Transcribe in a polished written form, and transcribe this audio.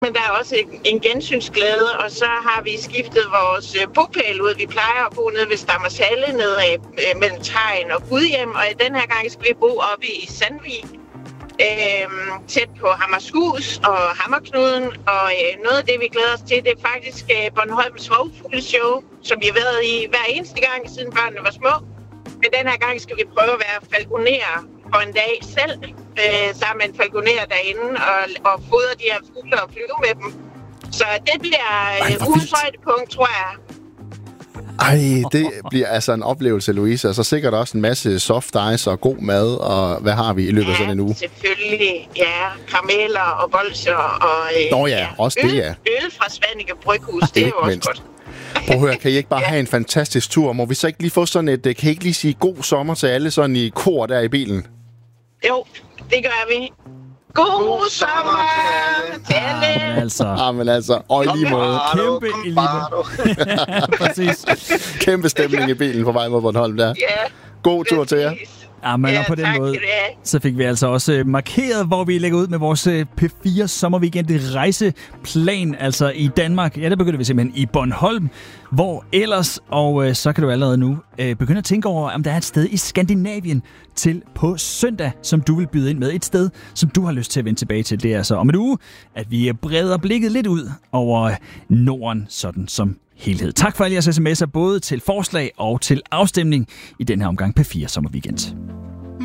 Men der er også en gensynsglæde, og så har vi skiftet vores bopæl ud. Vi plejer at bo nede ved Stammershalle, nedad mellem Tegn og Gudhjem, og den her gang skal vi bo oppe i Sandvig, tæt på Hammershus og Hammerknuden. Og noget af det, vi glæder os til, det er faktisk Bornholms Rovfugleshow, som vi har været i hver eneste gang, siden børnene var små. Men den her gang skal vi prøve at være falconer for en dag selv, sammen med en falconer derinde, og fodre de her fugle og flyve med dem. Så det bliver ugens højdepunkt, tror jeg. Ej, det bliver altså en oplevelse, Louise. Og så sikkert også en masse soft ice og god mad, og hvad har vi i løbet af sådan en uge? Selvfølgelig. Ja, karameller og bolsjer og Nå ja, også det, ja. Øl fra Svanike Bryghus, det er jo også godt. Prøv at høre, kan I ikke bare have en fantastisk tur? Må vi så ikke lige få sådan et, kan I ikke lige sige god sommer til alle sådan i kor der i bilen? Jo, det gør vi. God sommer til alle! Men altså, og i lige måde. Kæmpe i lige måde. Præcis. Kæmpe stemning i bilen på vej mod Bornholm der. Ja. God tur til jer. Ja, men og på den måde, så fik vi altså også markeret, hvor vi lægger ud med vores P4 sommerweekend rejseplan, altså i Danmark. Ja, der begynder vi simpelthen i Bornholm. Hvor ellers, og så kan du allerede nu begynde at tænke over, om der er et sted i Skandinavien til på søndag, som du vil byde ind med. Et sted, som du har lyst til at vende tilbage til. Det er så om en uge, at vi breder blikket lidt ud over Norden, sådan som helhed. Tak for alle jeres sms'er, både til forslag og til afstemning i den her omgang P4 Sommerweekend.